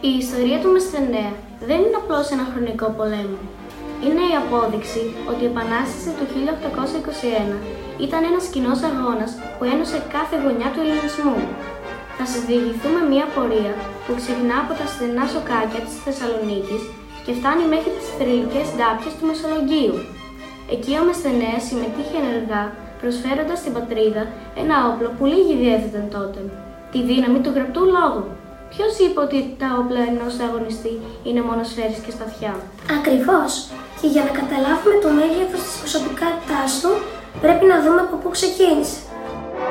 Η ιστορία του Μεσθενέα δεν είναι απλώς ένα χρονικό πολέμο. Είναι η απόδειξη ότι η Επανάσταση του 1821 ήταν ένας κοινός αγώνας που ένωσε κάθε γωνιά του ελληνισμού. Θα σας διηγηθούμε μια πορεία που ξεκινά από τα στενά σοκάκια της Θεσσαλονίκης και φτάνει μέχρι τις θρυλικές ντάπιες του Μεσολογγίου. Εκεί ο Μεσθενέας συμμετείχε ενεργά, προσφέροντας στην πατρίδα ένα όπλο που λίγοι διέθεταν τότε, τη δύναμη του γραπτού λόγου. Ποιος είπε ότι τα όπλα ενός αγωνιστή είναι μόνο σφαίρες και σπαθιά? Ακριβώς. Και για να καταλάβουμε το μέγεθος της προσωπικότητάς του, πρέπει να δούμε από πού ξεκίνησε.